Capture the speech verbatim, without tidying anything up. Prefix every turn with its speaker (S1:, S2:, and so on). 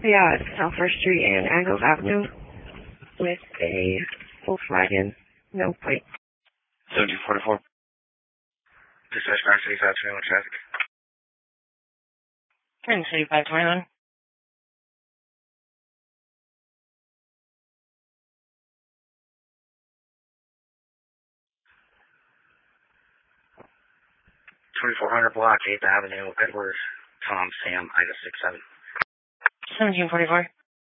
S1: Yeah, it's South First Street and Angles Avenue with a Volkswagen, no plate.
S2: seventeen forty-four. Dispatch nine sixty-five twenty-one traffic.
S3: Turn thirty-five twenty-one.
S2: twenty-four hundred block, eighth Avenue, Edward, Tom, Sam, Ida six seven.
S3: seventeen forty-four.